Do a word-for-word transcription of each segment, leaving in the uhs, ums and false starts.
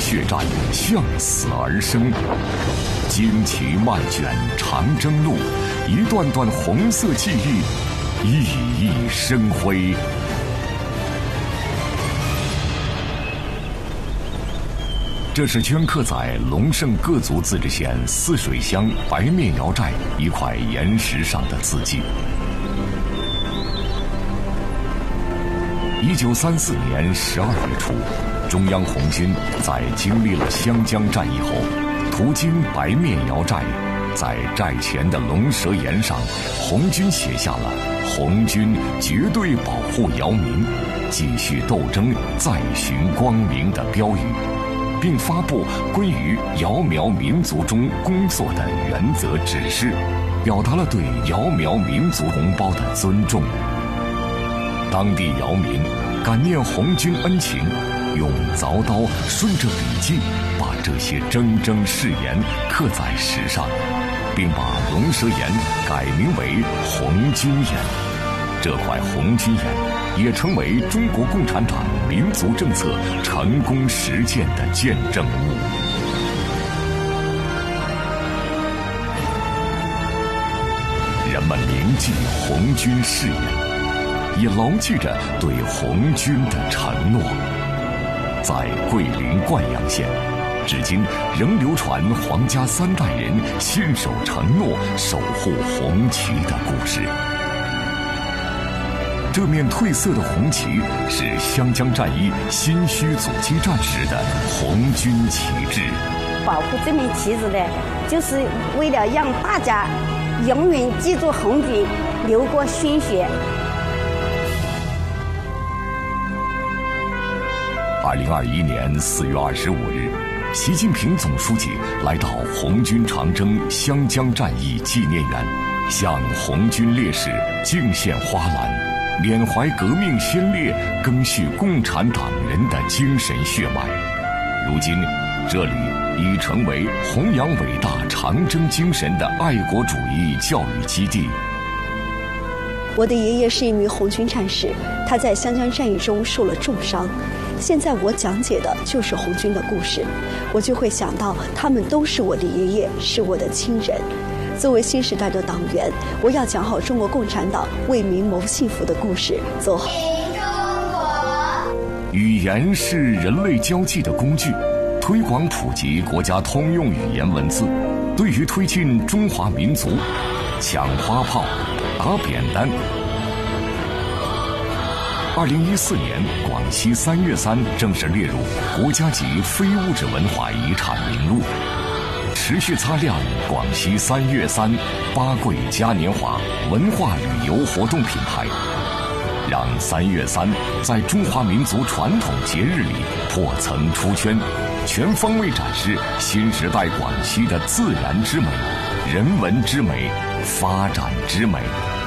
血战，向死而生。旌旗漫卷长征路，一段段红色记忆，熠熠生辉。这是镌刻在龙胜各族自治县泗水乡白面窑寨一块岩石上的字迹。一九三四年十二月初，中央红军在经历了湘江战役后，途经白面窑寨，在寨前的龙蛇岩上，红军写下了“红军绝对保护窑民，继续斗争，再寻光明”的标语，并发布关于瑶苗民族中工作的原则指示，表达了对瑶苗民族同胞的尊重。当地窑民感念红军恩情，用凿刀顺着笔记把这些铮铮誓言刻在石上，并把龙蛇岩改名为红军岩。这块红军岩也成为中国共产党民族政策成功实践的见证物。人们铭记红军誓言，也牢记着对红军的承诺。在桂林灌阳县，至今仍流传黄家三代人信守承诺、守护红旗的故事。这面褪色的红旗是湘江战役新圩阻击战时的红军旗帜。 保护这面旗子呢，就是为了让大家永远记住红军流过鲜血。 二零二一年四月二十五日，习近平总书记来到红军长征湘江战役纪念园，向红军烈士敬献花篮，缅怀革命先烈，赓续共产党人的精神血脉。如今，这里已成为弘扬伟大长征精神的爱国主义教育基地。 我的爷爷是一名红军战士，他在湘江战役中受了重伤。现在我讲解的就是红军的故事，我就会想到他们都是我的爷爷，是我的亲人。作为新时代的党员，我要讲好中国共产党为民谋幸福的故事，走好。 语言是人类交际的工具，推广普及国家通用语言文字，对于推进中华民族抢花炮、打扁担。二零一四年，广西三月三正式列入国家级非物质文化遗产名录，持续擦亮广西三月三八桂嘉年华文化旅游活动品牌，让三月三在中华民族传统节日里破层出圈，全方位展示新时代广西的自然之美、人文之美、发展之美。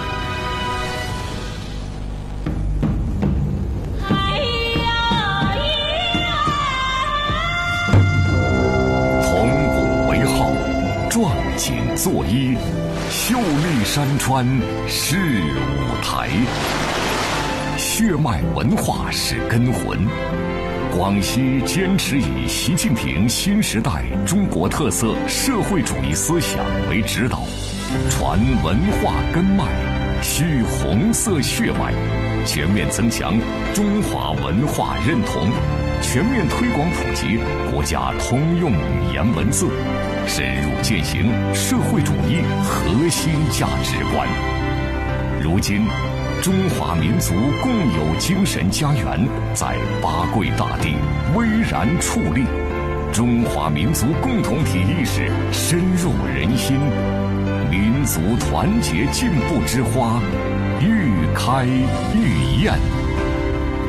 壮锦作揖，秀丽山川是舞台。血脉文化是根魂。广西坚持以习近平新时代中国特色社会主义思想为指导，传文化根脉，续红色血脉，全面增强中华文化认同，全面推广普及国家通用语言文字，深入践行社会主义核心价值观。如今，中华民族共有精神家园在八桂大地巍然矗立，中华民族共同体意识深入人心，民族团结进步之花愈开愈艳。